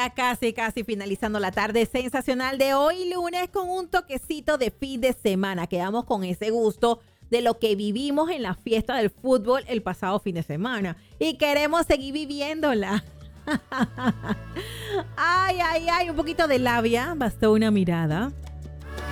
Ya casi finalizando la tarde sensacional de hoy lunes con un toquecito de fin de semana. Quedamos con ese gusto de lo que vivimos en la fiesta del fútbol el pasado fin de semana. Y queremos seguir viviéndola. Ay, un poquito de labia, bastó una mirada.